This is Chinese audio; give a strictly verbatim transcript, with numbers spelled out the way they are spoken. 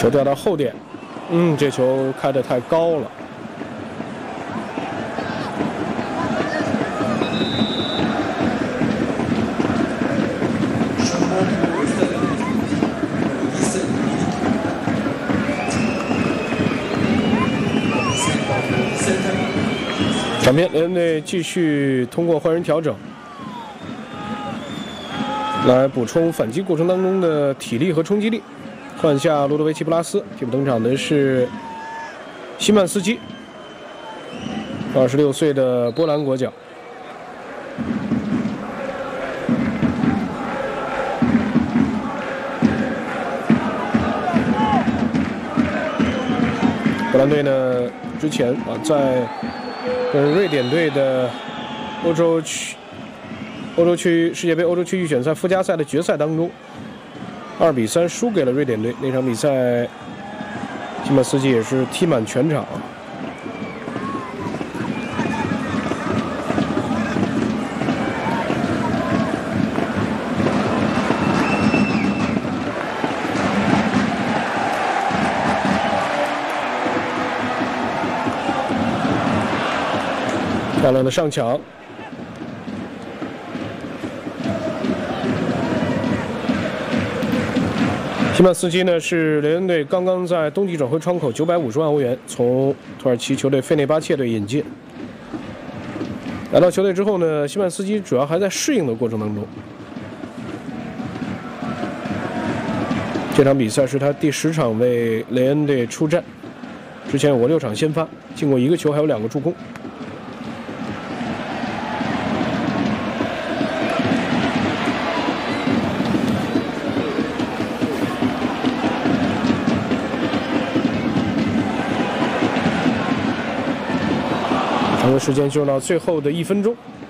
球掉到后点，嗯，这球开得太高了。场边联队继续通过换人调整来补充反击过程当中的体力和冲击力。换下罗德维奇·布拉斯，替补登场的是西曼斯基，二十六岁的波兰国脚。波兰队呢，之前啊在跟瑞典队的欧洲区欧洲区世界杯欧洲区预选赛附加赛的决赛当中，二比三输给了瑞典队。那场比赛，西曼斯基也是踢满全场。漂亮的上抢。西曼斯基呢是联恩队刚刚在冬季转会窗口九百五十万欧元从土耳其球队费内巴切队引进。来到球队之后呢，西曼斯基主要还在适应的过程当中。这场比赛是他第十场为雷恩队出战，之前有过六场先发，进过一个球，还有两个助攻。时间就到最后的一分钟。